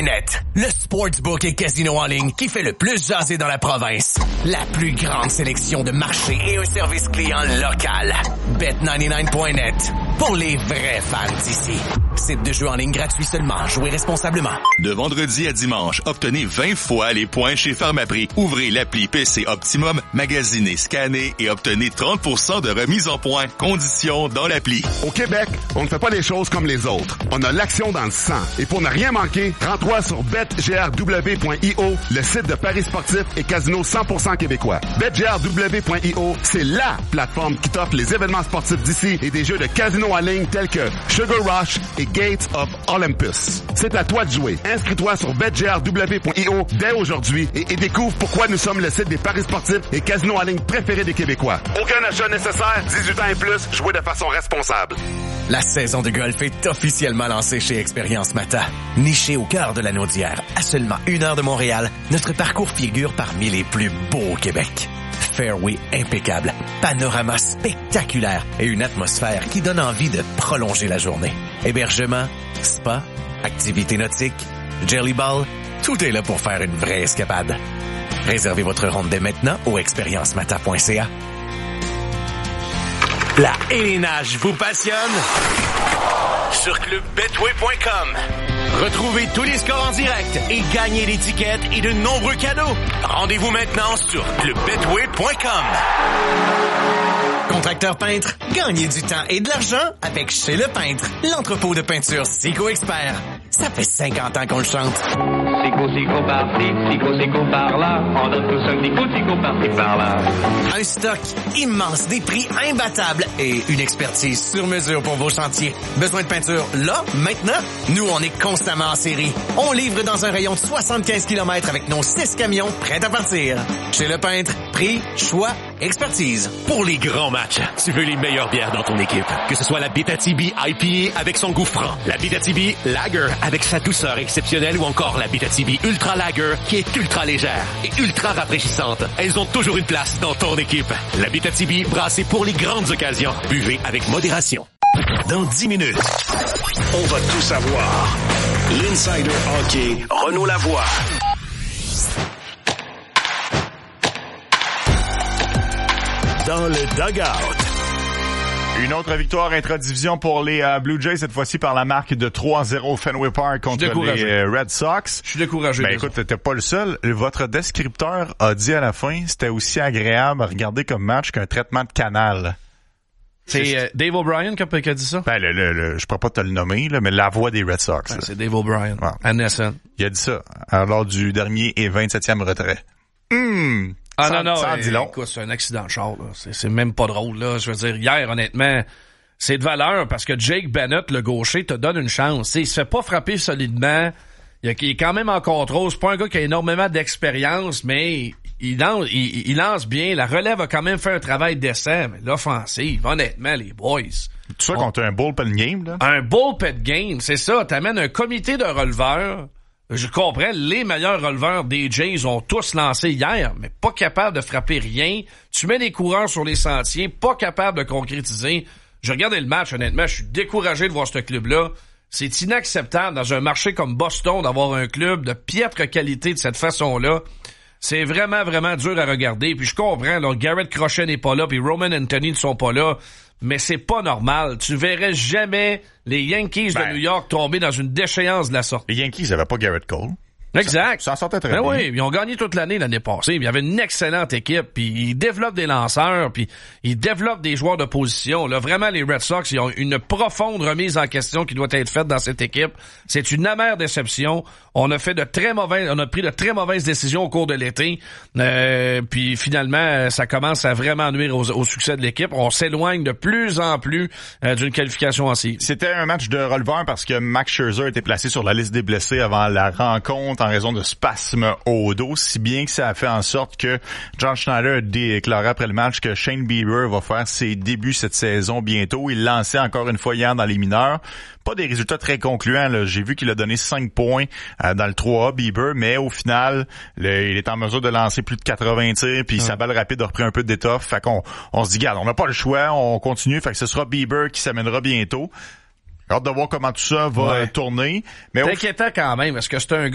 DailyOnline.net. Le sportsbook et casino en ligne qui fait le plus jaser dans la province. La plus grande sélection de marchés et un service client local. Bet99.net. Pour les vrais fans d'ici. Site de jeu en ligne gratuit seulement. Jouez responsablement. De vendredi à dimanche, obtenez 20 fois les points chez Pharmaprix. Ouvrez l'appli PC Optimum, magasinez, scannez et obtenez 30% de remise en points. Conditions dans l'appli. Au Québec, on ne fait pas les choses comme les autres. On a l'action dans le sang. Et pour ne rien manquer, rends-toi sur betgrw.io, le site de paris sportifs et casino 100% québécois. betgrw.io, c'est LA plateforme qui t'offre les événements sportifs d'ici et des jeux de casino en ligne tels que Sugar Rush et Gates of Olympus. C'est à toi de jouer. Inscris-toi sur betgrw.io dès aujourd'hui et découvre pourquoi nous sommes le site des paris sportifs et casinos en ligne préférés des Québécois. Aucun achat nécessaire, 18 ans et plus, jouez de façon responsable. La saison de golf est officiellement lancée chez Expérience Mata. Niché au cœur de la Naudière, à seulement 1 heure de Montréal, notre parcours figure parmi les plus beaux au Québec. Fairway impeccable, panorama spectaculaire et une atmosphère qui donne envie de prolonger la journée. Hébergement, spa, activités nautiques, jelly ball, tout est là pour faire une vraie escapade. Réservez votre ronde dès maintenant au expériencemata.ca. La hélinage vous passionne? Sur clubbetway.com. Retrouvez tous les scores en direct et gagnez des tickets et de nombreux cadeaux. Rendez-vous maintenant sur clubbetway.com. Contracteur peintre, gagnez du temps et de l'argent avec Chez Le Peintre, l'entrepôt de peinture Sico Expert. Ça fait 50 ans qu'on le chante. Sico par-ci, Sico par-là. On donne tous un Sico par-ci par-là. Un stock immense, des prix imbattables et une expertise sur mesure pour vos chantiers. Besoin de peinture là, maintenant? Nous, on est constamment en série. On livre dans un rayon de 75 km avec nos 6 camions prêts à partir. Chez Le Peintre, prix, choix, expertise. Pour les grands matchs, tu veux les meilleures bières dans ton équipe. Que ce soit la Abitibi IPA avec son goût franc, la Abitibi Lager avec sa douceur exceptionnelle ou encore la Abitibi Ultra Lager qui est ultra légère et ultra rafraîchissante. Elles ont toujours une place dans ton équipe. La Abitibi brassée pour les grandes occasions. Buvez avec modération. Dans 10 minutes, on va tout savoir. L'Insider Hockey, Renaud Lavoie. Dans le dugout. Une autre victoire intra-division pour les Blue Jays, cette fois-ci par la marque de 3-0 Fenway Park contre les Red Sox. Je suis découragé. Ben écoute, t'étais pas le seul. Votre descripteur a dit à la fin, c'était aussi agréable à regarder comme match qu'un traitement de canal. C'est Dave O'Brien qui a dit ça? Ben, je pourrais pas te le nommer, là, mais la voix des Red Sox. Ben, c'est Dave O'Brien. Ouais. À Nesson. Il a dit ça lors du dernier et 27e retrait. Ça dit long. Écoute, c'est un accident de char, là. C'est même pas drôle, là. Je veux dire, hier, honnêtement, c'est de valeur parce que Jake Bennett, le gaucher, te donne une chance. T'sais, il se fait pas frapper solidement. Il est quand même en contrôle. C'est pas un gars qui a énormément d'expérience, mais il lance bien. La relève a quand même fait un travail décent. Mais l'offensive, honnêtement, les boys. Tu sais qu'on a un bullpen game, là? Un bullpen game, c'est ça. T'amènes un comité de releveurs. Je comprends, les meilleurs releveurs des Jays ont tous lancé hier, mais pas capable de frapper rien. Tu mets des coureurs sur les sentiers, pas capable de concrétiser. Je regardais le match, honnêtement, je suis découragé de voir ce club-là. C'est inacceptable dans un marché comme Boston d'avoir un club de piètre qualité de cette façon-là. C'est vraiment, vraiment dur à regarder. Puis je comprends, là, Garrett Crochet n'est pas là, puis Roman Anthony ne sont pas là. Mais c'est pas normal. Tu verrais jamais les Yankees de New York tomber dans une déchéance de la sorte. Les Yankees n'avaient pas Garrett Cole. Exact. Ça en sortait très bien. Oui, ils ont gagné toute l'année passée. Il y avait une excellente équipe. Puis ils développent des lanceurs. Puis ils développent des joueurs de position. Là, vraiment, les Red Sox, ils ont une profonde remise en question qui doit être faite dans cette équipe. C'est une amère déception. On a pris de très mauvaises décisions au cours de l'été. Puis finalement, ça commence à vraiment nuire au succès de l'équipe. On s'éloigne de plus en plus d'une qualification en série. C'était un match de releveur parce que Max Scherzer était placé sur la liste des blessés avant la rencontre en raison de spasmes au dos, si bien que ça a fait en sorte que John Schneider a déclaré après le match que Shane Bieber va faire ses débuts cette saison bientôt. Il lançait encore une fois hier dans les mineurs. Pas des résultats très concluants, là. J'ai vu qu'il a donné 5 points dans le 3A, Bieber, mais au final, il est en mesure de lancer plus de 80 tirs, puis sa balle rapide a repris un peu d'étoffe. Fait qu'on se dit, regarde, on n'a pas le choix, on continue. Fait que ce sera Bieber qui s'amènera bientôt. Hâte de voir comment tout ça va tourner. Mais c'est inquiétant quand même, parce que c'est un gars